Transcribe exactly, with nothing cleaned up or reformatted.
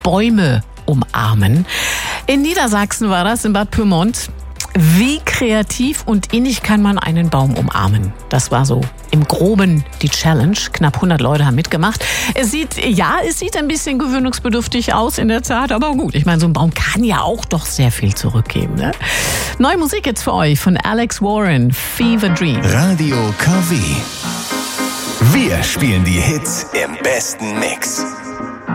Bäume umarmen. In Niedersachsen war das, in Bad Pyrmont. Wie kreativ und innig kann man einen Baum umarmen? Das war so im Groben die Challenge. Knapp hundert Leute haben mitgemacht. Es sieht, ja, es sieht ein bisschen gewöhnungsbedürftig aus in der Tat, aber gut. Ich meine, so ein Baum kann ja auch doch sehr viel zurückgeben, ne? Neue Musik jetzt für euch von Alex Warren, Fever Dream. Radio K W. Wir spielen die Hits im besten Mix.